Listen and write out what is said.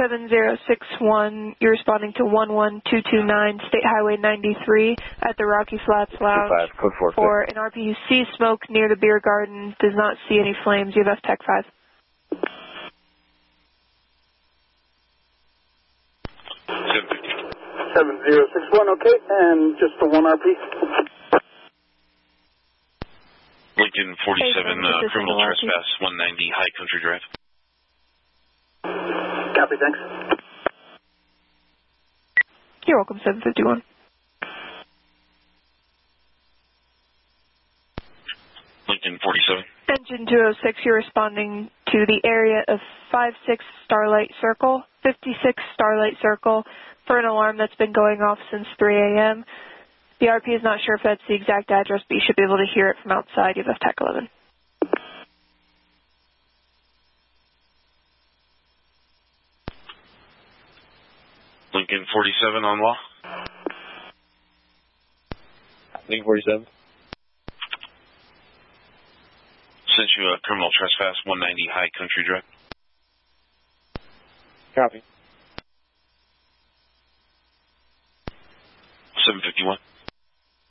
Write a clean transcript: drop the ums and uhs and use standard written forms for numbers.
7061, you're responding to 11229 State Highway 93 at the Rocky Flats Lounge. 5, code 4. For an RPUC smoke near the beer garden, does not see any flames. You have Tech 5. 7061, okay, and just the 1 RP. Lincoln 47, criminal trespass, 190 High Country Drive. Copy, thanks. You're welcome, 751. Lincoln 47. Engine 206, you're responding to the area of 56 Starlight Circle, 56 Starlight Circle, for an alarm that's been going off since 3 a.m. The RP is not sure if that's the exact address, but you should be able to hear it from outside. You have Tech 11. Lincoln 47 on law. Lincoln 47. Sent you a criminal trespass, 190 High Country Drive. Copy. 751.